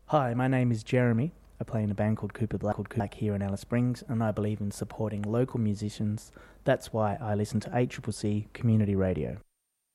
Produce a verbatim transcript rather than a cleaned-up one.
Hi, my name is Jeremy. I play in a band called Cooper Black, called Cooper Black here in Alice Springs, and I believe in supporting local musicians. That's why I listen to A C C C Community Radio.